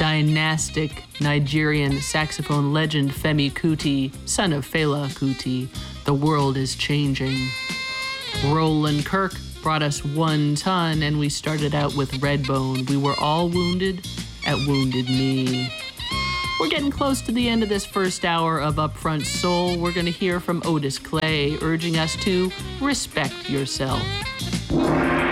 dynastic Nigerian saxophone legend Femi Kuti, son of Fela Kuti, The World is Changing. Roland Kirk brought us One Ton, and we started out with Redbone, We Were All Wounded at Wounded Knee. We're getting close to the end of this first hour of Upfront Soul. We're going to hear from Otis Clay, urging us to respect yourself.